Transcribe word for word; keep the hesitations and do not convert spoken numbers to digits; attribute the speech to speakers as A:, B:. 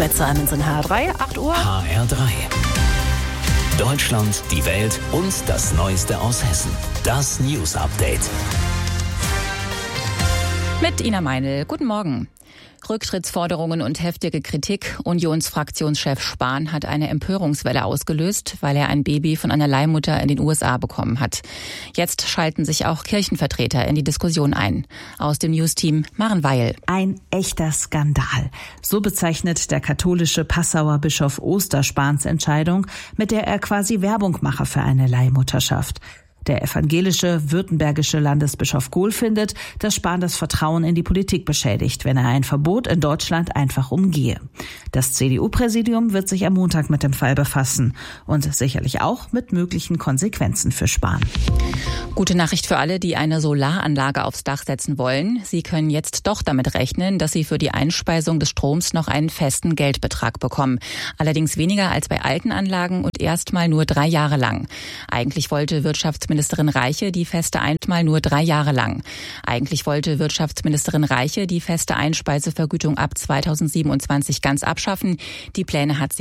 A: mit Simons in H drei, acht Uhr.
B: H R drei. Deutschland, die Welt und das Neueste aus Hessen. Das News Update.
C: Mit Ina Meinl. Guten Morgen. Rücktrittsforderungen und heftige Kritik. Unionsfraktionschef Spahn hat eine Empörungswelle ausgelöst, weil er ein Baby von einer Leihmutter in den U S A bekommen hat. Jetzt schalten sich auch Kirchenvertreter in die Diskussion ein. Aus dem News-Team Maren Weil.
D: Ein echter Skandal. So bezeichnet der katholische Passauer Bischof Oster Spahns Entscheidung, mit der er quasi Werbung mache für eine Leihmutterschaft. Der evangelische württembergische Landesbischof Gohl findet, dass Spahn das Vertrauen in die Politik beschädigt, wenn er ein Verbot in Deutschland einfach umgehe. Das C D U-Präsidium wird sich am Montag mit dem Fall befassen und sicherlich auch mit möglichen Konsequenzen für Spahn.
C: Gute Nachricht für alle, die eine Solaranlage aufs Dach setzen wollen. Sie können jetzt doch damit rechnen, dass sie für die Einspeisung des Stroms noch einen festen Geldbetrag bekommen. Allerdings weniger als bei alten Anlagen und erstmal nur drei Jahre lang. Eigentlich wollte Wirtschaftsministerin Reiche die feste einmal nur drei Jahre lang. Eigentlich wollte Wirtschaftsministerin Reiche die feste Einspeisevergütung ab zweitausendsiebenundzwanzig ganz abschaffen. Die Pläne hat sie